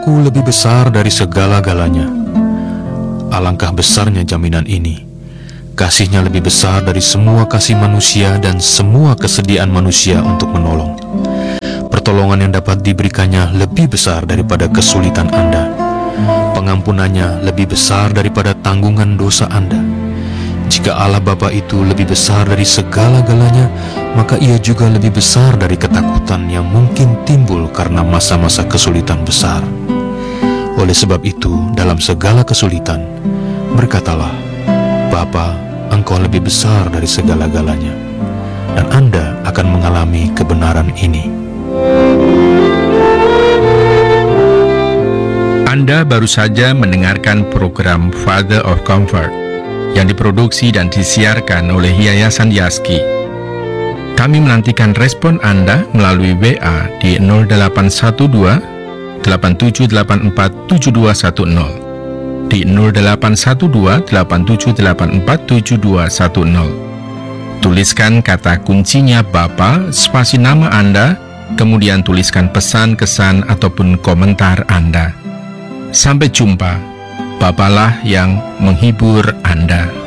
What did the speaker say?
Bapakku lebih besar dari segala-galanya. Alangkah besarnya jaminan ini. Kasih-Nya lebih besar dari semua kasih manusia dan semua kesediaan manusia untuk menolong. Pertolongan yang dapat diberikannya lebih besar daripada kesulitan Anda. Pengampunannya lebih besar daripada tanggungan dosa Anda. Jika Allah Bapa itu lebih besar dari segala-galanya, maka Ia juga lebih besar dari ketakutan yang mungkin timbul karena masa-masa kesulitan besar. Oleh sebab itu, dalam segala kesulitan, berkatalah, Bapa, Engkau lebih besar dari segala-galanya, dan Anda akan mengalami kebenaran ini. Anda baru saja mendengarkan program Father of Comfort yang diproduksi dan disiarkan oleh Yayasan Yaski. Kami menantikan respon Anda melalui WA di 0812 8784 7210, di 0812 8784 7210. Tuliskan kata kuncinya Bapa, spasi nama Anda, kemudian tuliskan pesan, kesan, ataupun komentar Anda. Sampai jumpa. Bapalah yang menghibur Anda.